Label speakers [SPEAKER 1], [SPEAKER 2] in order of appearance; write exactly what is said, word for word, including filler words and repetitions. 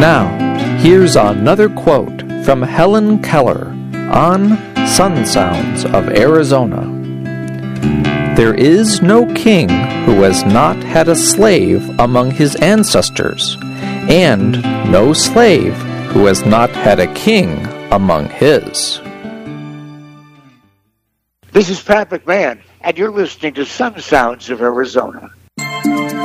[SPEAKER 1] Now, here's another quote from Helen Keller on Sun Sounds of Arizona. There is no king who has not had a slave among his ancestors, and no slave who has not had a king among his.
[SPEAKER 2] This is Pat McMahon, and you're listening to Sun Sounds of Arizona.